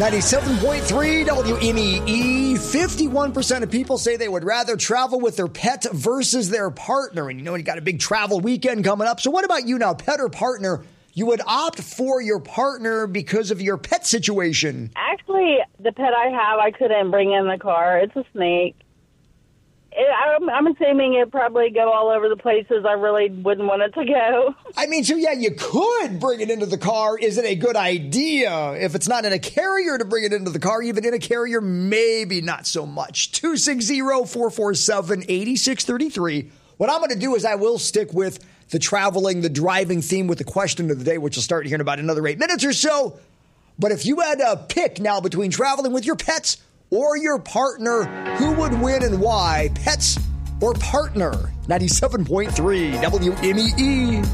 97.3 WMEE. 51% of people say they would rather travel with their pet versus their partner. And you know, you got a big travel weekend coming up. So what about you now, pet or partner? You would opt for your partner because of your pet situation. Actually, the pet I have, I couldn't bring in the car. It's a snake. I'm assuming it'd probably go all over the places I really wouldn't want it to go. I mean, so yeah, you could bring it into the car. Is it a good idea? If it's not in a carrier to bring it into the car, even in a carrier, maybe not so much. 260-447-8633. What I'm going to do is I will stick with the traveling, the driving theme with the question of the day, which will start here in about another 8 minutes or so. But if you had a pick now between traveling with your pets or your partner, who would win and why? Pets or partner? 97.3 WMEE.